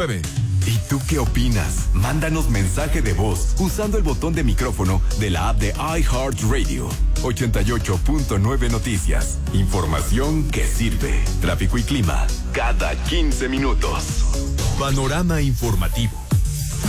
9. ¿Y tú qué opinas? Mándanos mensaje de voz usando el botón de micrófono de la app de iHeartRadio. 88.9 Noticias. Información que sirve. Tráfico y clima cada 15 minutos. Panorama informativo.